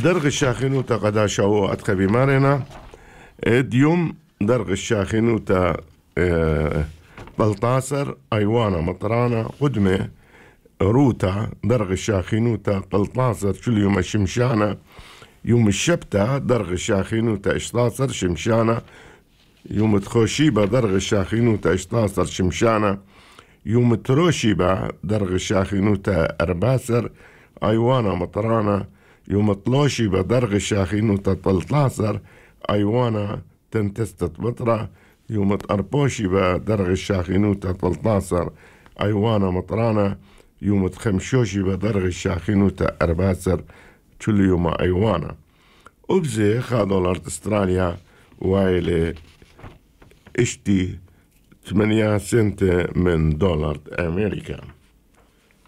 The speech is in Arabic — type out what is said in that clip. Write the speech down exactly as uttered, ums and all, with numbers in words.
درغ الشاخنوتا قدا شاو أتخ بمارنا ديوم درغ الشاخنوتا بلطاسر أيوانا مطرانا قدمة روتا درغ الشاخنوتا بلطاسر شل يوم الشمشانة يوم الشبتة درغ الشاخنوتا اشطاصر شمشانة يوم تخوشيبة درغ الشاخنوتا اشطاصر شمشانة يوم تروشيبة درغ الشاخنوتا أرباسر أيوانا مطرانا يوم طلوشيبة درغ الشاخنوتا تلطاسر أيوانا تنتستت بطرة يوم تأربوشيبة درغ الشاخنوتا تلطاسر أيوانا مطرانا يوم تخمشوشيبة درغ الشاخنوتا أرباسر كل يوم أيوانا وبزي خا دولار استراليا وايلي اشتي ثمانية سنت من دولار أمريكا.